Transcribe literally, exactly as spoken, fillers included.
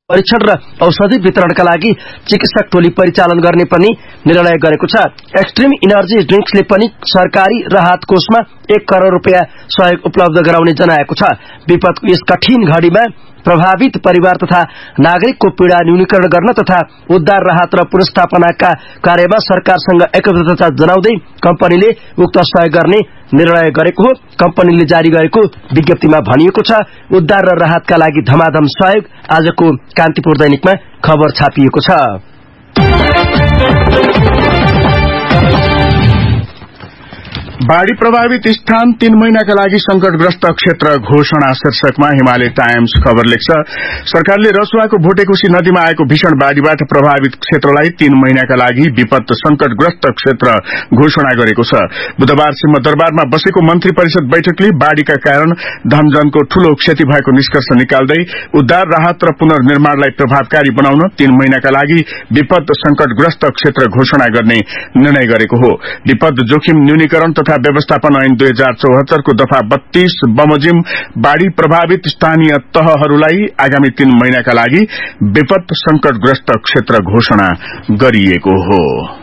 परीक्षण र औषधि वितरणका लागि चिकित्सक टोली परिचालन गर्ने पनि निर्णय गरेको छ। एक्सट्रिम इनर्जी ड्रिंक्सले पनि सरकारी राहत कोषमा एक करोड़ रुपियाँ सहयोग उपलब्ध गराउने जनाएको छ। विपदको यस कठिन घड़ीमा प्रभावित परिवार तथा नागरिकको पीड़ा न्यूनीकरण गर्न तथा उद्धार राहत र पुनर्स्थापनाका कार्यमा सरकारसँग एकबद्धता जनाउँदै कम्पनीले उक्त सहयोग गर्ने निर्णय गरेको हो। कम्पनीले जारी गरेको विज्ञप्तिमा भनिएको छ, उद्धार र राहतका लागि धमाधम सहयोग। आजको कान्तिपुर दैनिकमा खबर छापिएको छ। बाढ़ी प्रभावित स्थान तीन महीनाका लागि संकटग्रस्त क्षेत्र घोषणा शीर्षकमा हिमालय टाइम्स खबर लेख्छ। सरकारले रसुवाको भोटेकोशी नदीमा आएको भीषण बाढ़ीबाट प्रभावित क्षेत्रलाई तीन महीनाका लागि विपद संकटग्रस्त क्षेत्र घोषणा गरेको छ। बुधबार सिंहदरबारमा बसेको मन्त्री परिषद बैठकले बाढ़ीका कारण धनजनको ठूलो क्षति भएको निष्कर्ष निकाल्दै उद्धार राहत र पुनर्निर्माणलाई प्रभावकारी बनाउन तीन महीनाका लागि विपद संकटग्रस्त क्षेत्र घोषणा गर्ने निर्णय गरेको हो। विपद जोखिम न्यूनीकरण तथा व्यवस्थापन ऐन दुई हजार चौहत्तर को दफा बत्तीस बमोजिम बाढ़ी प्रभावित स्थानीय तहहरूलाई आगामी तीन महीनाका लागि विपद संकटग्रस्त क्षेत्र घोषणा गरिएको हो।